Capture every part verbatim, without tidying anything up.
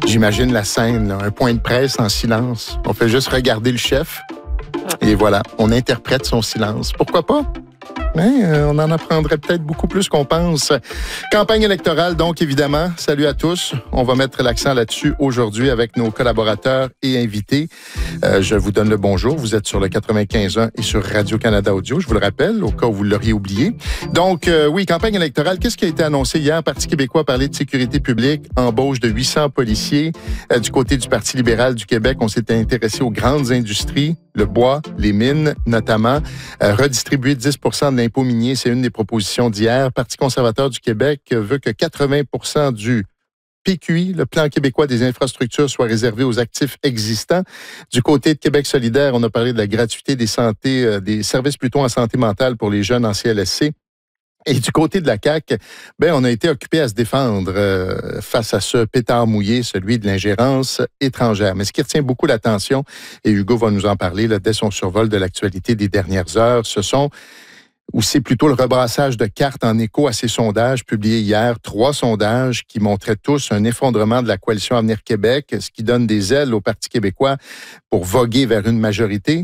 J'imagine la scène, là, un point de presse en silence. On fait juste regarder le chef et voilà, on interprète son silence. Pourquoi pas? Mais, euh, on en apprendrait peut-être beaucoup plus qu'on pense. Campagne électorale, donc, évidemment. Salut à tous. On va mettre l'accent là-dessus aujourd'hui avec nos collaborateurs et invités. Euh, je vous donne le bonjour. Vous êtes sur le quatre-vingt-quinze un et sur Radio-Canada Audio, je vous le rappelle, au cas où vous l'auriez oublié. Donc, euh, oui, campagne électorale. Qu'est-ce qui a été annoncé hier? Parti québécois a parlé de sécurité publique, embauche de huit cents policiers. Euh, du côté du Parti libéral du Québec, on s'était intéressé aux grandes industries, le bois, les mines notamment. Euh, redistribuer dix pour cent de l'impôt minier, c'est une des propositions d'hier. Parti conservateur du Québec veut que quatre-vingts pour cent du P Q I, le plan québécois des infrastructures, soit réservé aux actifs existants. Du côté de Québec solidaire, on a parlé de la gratuité des santé, euh, des services plutôt en santé mentale pour les jeunes en C L S C. Et du côté de la C A Q, ben on a été occupé à se défendre euh, face à ce pétard mouillé, celui de l'ingérence étrangère. Mais ce qui retient beaucoup l'attention, et Hugo va nous en parler là, dès son survol de l'actualité des dernières heures, ce sont ou c'est plutôt le rebrassage de cartes en écho à ces sondages publiés hier. Trois sondages qui montraient tous un effondrement de la coalition Avenir Québec, ce qui donne des ailes au Parti québécois pour voguer vers une majorité.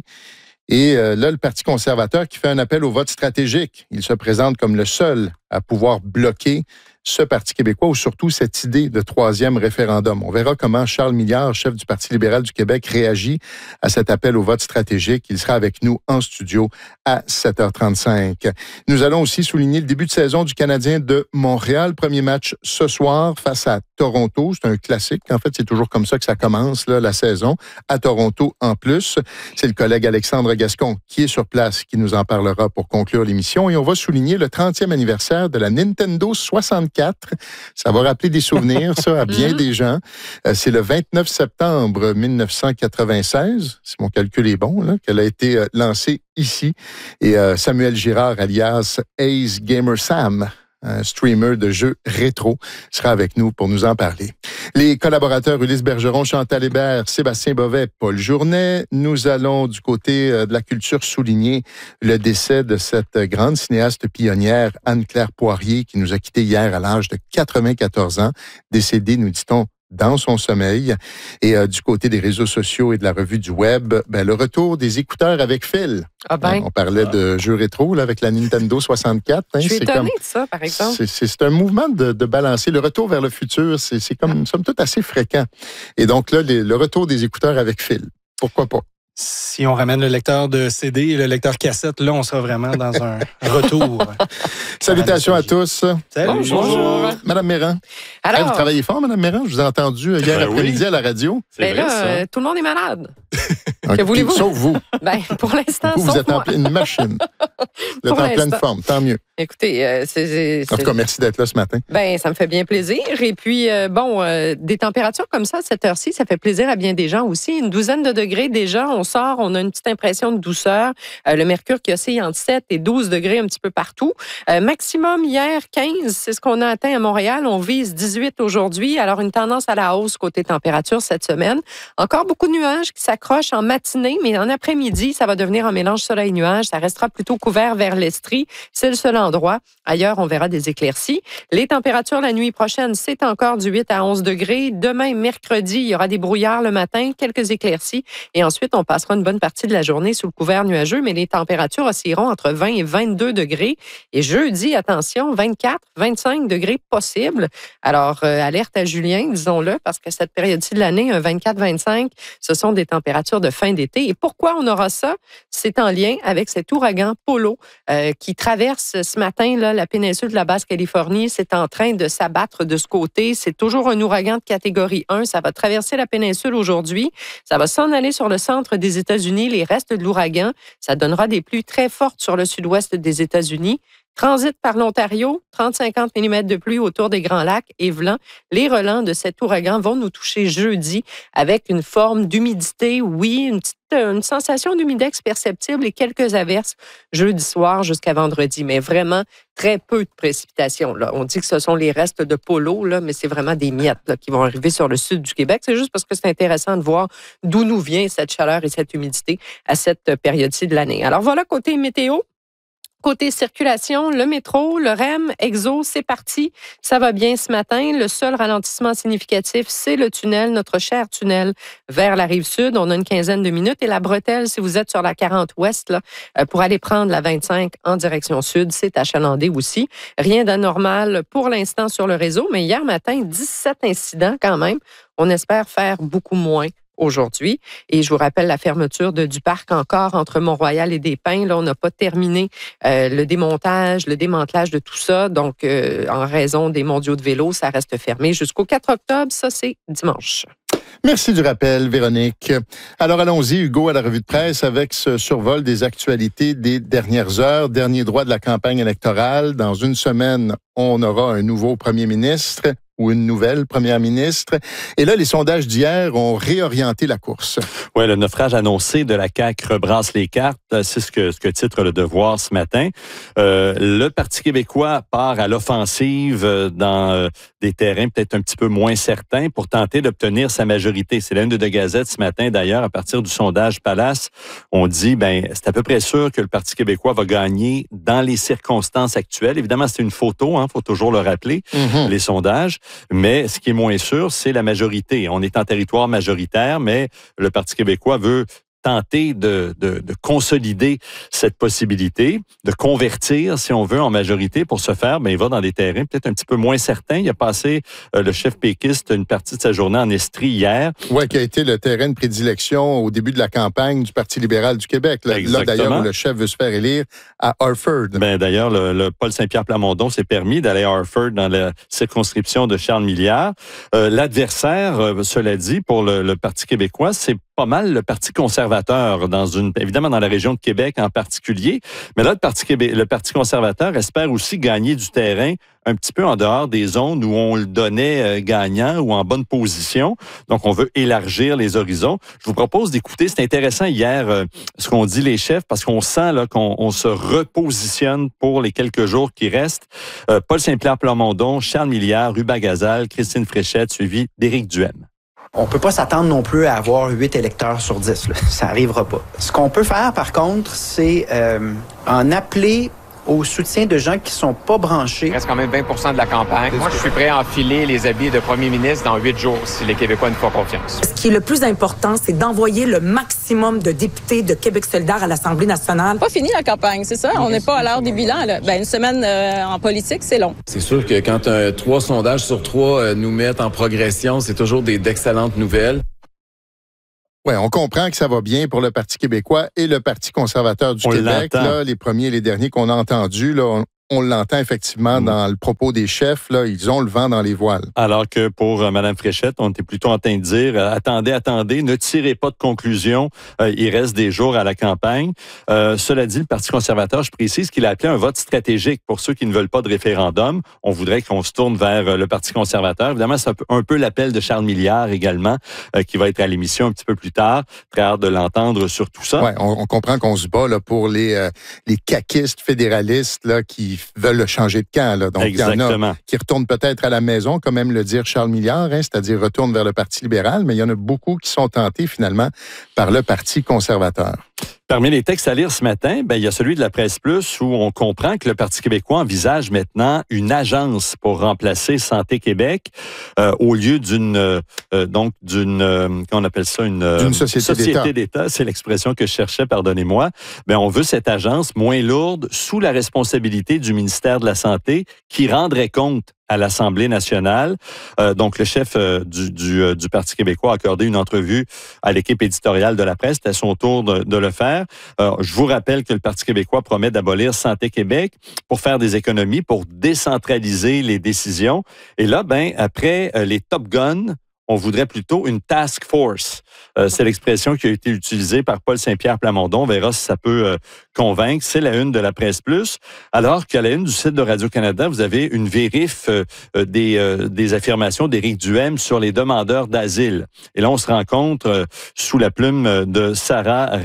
Et euh, là, le Parti conservateur qui fait un appel au vote stratégique. Il se présente comme le seul à pouvoir bloquer ce Parti québécois ou surtout cette idée de troisième référendum. On verra comment Charles Milliard, chef du Parti libéral du Québec, réagit à cet appel au vote stratégique. Il sera avec nous en studio à sept heures trente-cinq. Nous allons aussi souligner le début de saison du Canadien de Montréal. Premier match ce soir face à Toronto. C'est un classique. En fait, c'est toujours comme ça que ça commence, là, la saison, à Toronto en plus. C'est le collègue Alexandre Gascon qui est sur place, qui nous en parlera pour conclure l'émission. Et on va souligner le trentième anniversaire de la Nintendo soixante-quatre. Ça va rappeler des souvenirs, ça, à bien des gens. Euh, c'est le vingt-neuf septembre mille neuf cent quatre-vingt-seize, si mon calcul est bon, là, qu'elle a été euh, lancée ici. Et euh, Samuel Girard, alias Ace Gamer Sam, un streamer de jeux rétro, sera avec nous pour nous en parler. Les collaborateurs Ulysse Bergeron, Chantal Hébert, Sébastien Bovet, Paul Journet. Nous allons du côté de la culture souligner le décès de cette grande cinéaste pionnière, Anne-Claire Poirier, qui nous a quittés hier à l'âge de quatre-vingt-quatorze ans, décédée, nous dit-on, dans son sommeil. Et euh, du côté des réseaux sociaux et de la revue du web, ben, le retour des écouteurs avec fil. Ah ben. On parlait de jeux rétro là, avec la Nintendo soixante-quatre. Hein, Je suis c'est étonnée comme, de ça, par exemple. C'est, c'est, c'est un mouvement de, de balancer. Le retour vers le futur, c'est, c'est comme, somme toute, assez fréquent. Et donc là, les, le retour des écouteurs avec fil. Pourquoi pas? Si on ramène le lecteur de C D et le lecteur cassette, là, on sera vraiment dans un retour. Salutations à tous. Salut. Bonjour. Bonjour. Madame Méran. Alors, hey, vous travaillez fort, Madame Méran? Je vous ai entendu hier ben après-midi oui. à la radio. C'est ben vrai, là, ça. euh, tout le monde est malade. Okay. Que voulez-vous? Sauf vous. Ben, pour l'instant, Vous, vous sauf êtes en moi. pleine machine. Vous êtes Pour en pleine l'instant. forme, tant mieux. Écoutez, euh, c'est, c'est, En tout cas, merci d'être là ce matin. ben, ça me fait bien plaisir. Et puis, euh, bon, euh, des températures comme ça, à cette heure-ci, ça fait plaisir à bien des gens aussi. Une douzaine de degrés déjà, on sort, on a une petite impression de douceur. Euh, le mercure qui oscille entre sept et douze degrés un petit peu partout. Euh, maximum hier, quinze, c'est ce qu'on a atteint à Montréal. On vise dix-huit aujourd'hui. Alors, une tendance à la hausse côté température cette semaine. Encore beaucoup de nuages qui s'accrochent en matinée, mais en après-midi, ça va devenir un mélange soleil-nuage. Ça restera plutôt couvert vers l'Estrie. C'est le seul endroit. Ailleurs, on verra des éclaircies. Les températures la nuit prochaine, c'est encore du huit à onze degrés. Demain, mercredi, il y aura des brouillards le matin, quelques éclaircies. Et ensuite, on passera une bonne partie de la journée sous le couvert nuageux, mais les températures oscilleront entre vingt et vingt-deux degrés. Et jeudi, attention, vingt-quatre, vingt-cinq degrés possibles. Alors, euh, alerte à Julien, disons-le, parce que cette période-ci de l'année, un vingt-quatre vingt-cinq, ce sont des températures de fin d'été. Et pourquoi on aura ça? C'est en lien avec cet ouragan Polo euh, qui traverse ce matin là, la péninsule de la Basse-Californie. C'est en train de s'abattre de ce côté. C'est toujours un ouragan de catégorie un. Ça va traverser la péninsule aujourd'hui. Ça va s'en aller sur le centre des États-Unis, les restes de l'ouragan. Ça donnera des pluies très fortes sur le sud-ouest des États-Unis. Transit par l'Ontario, trente à cinquante millimètres de pluie autour des Grands Lacs et Vlan. Les relents de cet ouragan vont nous toucher jeudi avec une forme d'humidité, oui, une petite une sensation d'humidex perceptible et quelques averses jeudi soir jusqu'à vendredi, mais vraiment très peu de précipitations. Là. On dit que ce sont les restes de polo, là, mais c'est vraiment des miettes là, qui vont arriver sur le sud du Québec. C'est juste parce que c'est intéressant de voir d'où nous vient cette chaleur et cette humidité à cette période-ci de l'année. Alors voilà, côté météo. Côté circulation, le métro, le R E M, Exo, c'est parti. Ça va bien ce matin. Le seul ralentissement significatif, c'est le tunnel, notre cher tunnel vers la rive sud. On a une quinzaine de minutes. Et la bretelle, si vous êtes sur la quarante ouest, là, pour aller prendre la vingt-cinq en direction sud, c'est achalandé aussi. Rien d'anormal pour l'instant sur le réseau, mais hier matin, dix-sept incidents quand même. On espère faire beaucoup moins aujourd'hui. Et je vous rappelle la fermeture de, du parc encore entre Mont-Royal et Des Pins. Là, on n'a pas terminé euh, le démontage, le démantelage de tout ça. Donc, euh, en raison des mondiaux de vélo, ça reste fermé jusqu'au quatre octobre. Ça, c'est dimanche. Merci du rappel, Véronique. Alors, allons-y, Hugo, à la revue de presse avec ce survol des actualités des dernières heures. Dernier droit de la campagne électorale. Dans une semaine, on aura un nouveau premier ministre ou une nouvelle première ministre. Et là, les sondages d'hier ont réorienté la course. Oui, le naufrage annoncé de la C A Q rebrasse les cartes. C'est ce que, ce que titre Le Devoir ce matin. Euh, le Parti québécois part à l'offensive dans euh, des terrains peut-être un petit peu moins certains pour tenter d'obtenir sa majorité. C'est la une de The Gazette ce matin, d'ailleurs, à partir du sondage Palace. On dit, ben c'est à peu près sûr que le Parti québécois va gagner dans les circonstances actuelles. Évidemment, c'est une photo, hein, faut toujours le rappeler, mm-hmm. les sondages. Mais ce qui est moins sûr, c'est la majorité. On est en territoire majoritaire, mais le Parti québécois veut tenter de, de, de consolider cette possibilité, de convertir, si on veut, en majorité. Pour ce faire, ben, il va dans des terrains peut-être un petit peu moins certains. Il a passé euh, le chef péquiste une partie de sa journée en Estrie hier. Oui, qui a été le terrain de prédilection au début de la campagne du Parti libéral du Québec. Là, là d'ailleurs, où le chef veut se faire élire à Harford. Ben, d'ailleurs, le, le Paul Saint-Pierre Plamondon s'est permis d'aller à Harford dans la circonscription de Charles Milliard. Euh, l'adversaire, euh, cela dit, pour le, le Parti québécois, c'est pas mal le Parti conservateur, dans une, évidemment dans la région de Québec en particulier. Mais là, le Parti, Québec, le Parti conservateur espère aussi gagner du terrain un petit peu en dehors des zones où on le donnait euh, gagnant ou en bonne position. Donc, on veut élargir les horizons. Je vous propose d'écouter, c'est intéressant hier, euh, ce qu'ont dit les chefs, parce qu'on sent là qu'on on se repositionne pour les quelques jours qui restent. Euh, Paul Saint-Pierre Plamondon, Charles Milliard, Ruba Gazal, Christine Fréchette, suivi d'Éric Duhaime. On peut pas s'attendre non plus à avoir huit électeurs sur dix. Là. Ça arrivera pas. Ce qu'on peut faire, par contre, c'est euh, en appeler au soutien de gens qui sont pas branchés. Il reste quand même vingt pour cent de la campagne. Moi, je suis prêt à enfiler les habits de premier ministre dans huit jours si les Québécois nous font confiance. Ce qui est le plus important, c'est d'envoyer le maximum de députés de Québec solidaire à l'Assemblée nationale. Pas fini la campagne, c'est ça? On n'est pas à l'heure des bilans. Là. Ben, une semaine euh, en politique, c'est long. C'est sûr que quand euh, trois sondages sur trois euh, nous mettent en progression, c'est toujours des, d'excellentes nouvelles. Oui, on comprend que ça va bien pour le Parti québécois et le Parti conservateur du on Québec. Là, les premiers et les derniers qu'on a entendus, là, on, on l'entend effectivement mmh. dans le propos des chefs. Là, ils ont le vent dans les voiles. Alors que pour euh, Mme Fréchette, on était plutôt en train de dire euh, attendez, attendez, ne tirez pas de conclusion. Euh, il reste des jours à la campagne. Euh, cela dit, le Parti conservateur, je précise qu'il a appelé un vote stratégique pour ceux qui ne veulent pas de référendum. On voudrait qu'on se tourne vers euh, le Parti conservateur. Évidemment, c'est un peu, un peu l'appel de Charles Milliard également, euh, qui va être à l'émission un petit peu plus tard. Très hâte de l'entendre sur tout ça. Oui, on, on comprend qu'on se bat là, pour les, euh, les caquistes fédéralistes là, qui veulent changer de camp. Là. Donc, exactement. Il y en a qui retournent peut-être à la maison, comme aime le dire Charles Milliard, hein, c'est-à-dire retournent vers le Parti libéral, mais il y en a beaucoup qui sont tentés finalement par le Parti conservateur. Parmi les textes à lire ce matin, ben, il y a celui de la Presse Plus où on comprend que le Parti québécois envisage maintenant une agence pour remplacer Santé Québec euh, au lieu d'une euh, donc d'une euh, comment on appelle ça une euh, d'une société, société d'État. d'État, c'est l'expression que je cherchais, pardonnez-moi. Ben on veut cette agence moins lourde sous la responsabilité du ministère de la Santé qui rendrait compte à l'Assemblée nationale. Euh, donc, le chef euh, du, du, euh, du Parti québécois a accordé une entrevue à l'équipe éditoriale de la presse. C'était à son tour de, de le faire. Euh, je vous rappelle que le Parti québécois promet d'abolir Santé Québec pour faire des économies, pour décentraliser les décisions. Et là, ben après euh, les Top Guns, on voudrait plutôt une task force. Euh, c'est l'expression qui a été utilisée par Paul Saint-Pierre Plamondon. On verra si ça peut euh, convaincre. C'est la une de la Presse Plus. Alors qu'à la une du site de Radio-Canada, vous avez une vérif euh, des, euh, des affirmations d'Éric Duhaime sur les demandeurs d'asile. Et là, on se rencontre euh, sous la plume de Sarah